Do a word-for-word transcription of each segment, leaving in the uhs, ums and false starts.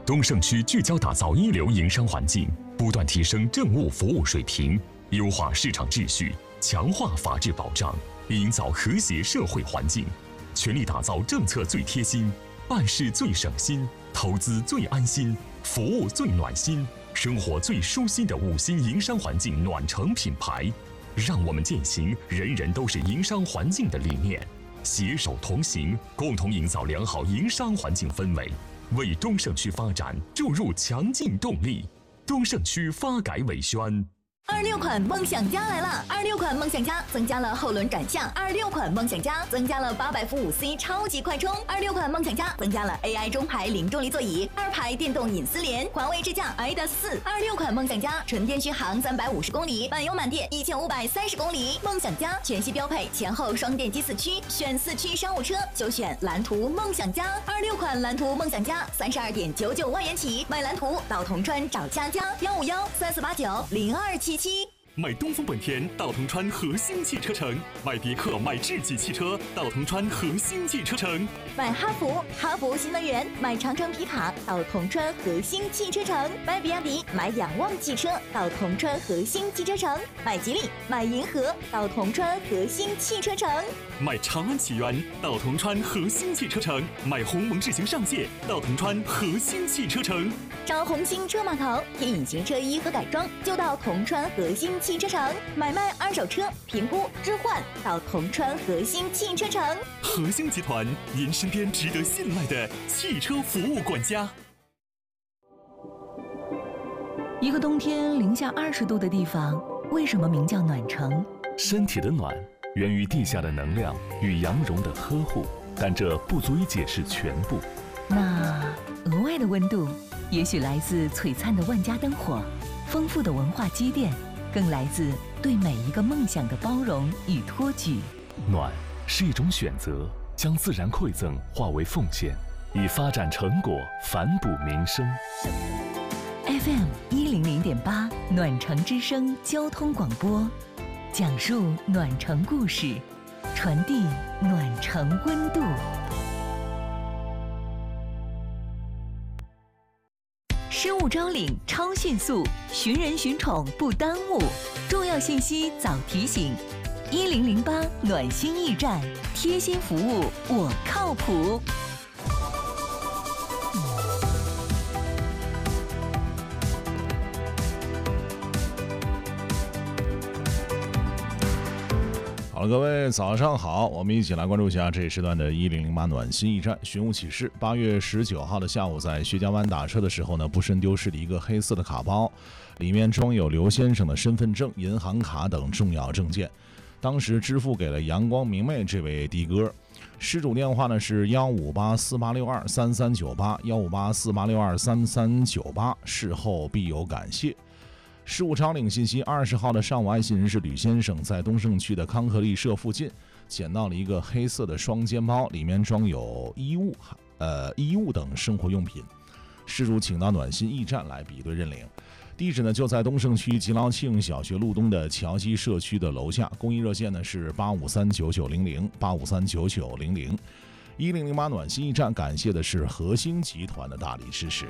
东胜区聚焦打造一流营商环境，不断提升政务服务水平，优化市场秩序，强化法治保障，营造和谐社会环境，全力打造政策最贴心、办事最省心、投资最安心、服务最暖心、生活最舒心的五星营商环境暖城品牌。让我们践行人人都是营商环境的理念，携手同行，共同营造良好营商环境氛围，为东胜区发展注入强劲动力。东胜区发改委宣。 二六款梦想家来了！二六款梦想家增加了后轮转向，二六款梦想家增加了八百伏五 C 超级快充，二六款梦想家增加了 A I 中排零重力座椅，二排电动隐私联，环卫智驾 I D A 四。二六款梦想家纯电续航三百五十公里，满油满电一千五百三十公里。梦想家全系标配前后双电机四驱，选四驱商务车就选蓝图梦想家。二六款蓝图梦想家三十二点九九万元起，买蓝图到铜川找佳佳，幺五幺三四八九零二七。 买东风本田到铜川核心汽车城，买别克买智己汽车到铜川核心汽车城， 买哈弗哈弗新能源，买长城皮卡到铜川核心汽车城，买比亚迪买仰望汽车到铜川核心汽车城，买吉利买银河到铜川核心汽车城， 买长安启源到铜川核心汽车城，买鸿蒙智行上界到铜川核心汽车城。 找红星车码头贴隐形车衣和改装就到铜川核心汽车城，买卖二手车评估置换到铜川核心汽车城。 核心集团，您身边值得信赖的汽车服务管家。 一个冬天零下二十度的地方，为什么名叫暖城？ 身体的暖源于地下的能量与羊绒的呵护，但这不足以解释全部。 那额外的温度，也许来自璀璨的万家灯火，丰富的文化积淀，更来自对每一个梦想的包容与托举。 暖是一种选择，将自然馈赠化为奉献，以发展成果反哺民生。 F M 一零零点八暖城之声交通广播，讲述暖城故事，传递暖城温度。失物招领超迅速，寻人寻宠不耽误，重要信息早提醒。一零零八暖心驿站，贴心服务我靠谱。 好了，各位早上好，我们一起来关注一下这一时段的一零零八暖心驿站寻物启事。八月十九号的下午，在薛家湾打车的时候呢，不慎丢失了一个黑色的卡包，里面装有刘先生的身份证、银行卡等重要证件，当时支付给了阳光明媚这位的哥。失主电话呢是幺五八四八六二三三九八幺五八四八六二三三九八，事后必有感谢。失物招领信息：二十号的上午，爱心人士吕先生在东胜区的康和利社附近捡到了一个黑色的双肩包，里面装有衣物、呃衣物等生活用品。失主请到暖心驿站来比对认领。地址呢就在东胜区吉劳庆小学路东的桥西社区的楼下，公益热线呢是八五三九九零零八五三九九零零。一零零八暖心驿站感谢的是核心集团的大力支持。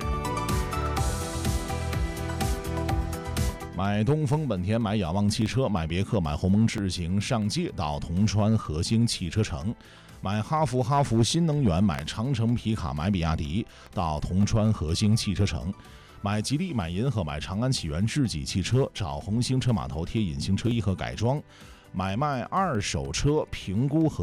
买东风本田，买仰望汽车，买别克，买鸿蒙智行上界到铜川核心汽车城，买哈弗哈弗新能源，买长城皮卡，买比亚迪到铜川核心汽车城，买吉利，买银河，买长安启源智己汽车，找红星车码头贴隐形车衣和改装，买卖二手车评估和